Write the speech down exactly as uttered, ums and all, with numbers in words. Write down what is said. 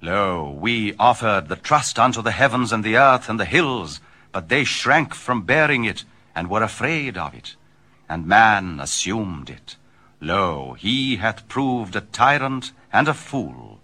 Lo, we offered the trust unto the heavens and the earth and the hills, but they shrank from bearing it, and were afraid of it. And man assumed it. Lo, he hath proved a tyrant and a fool,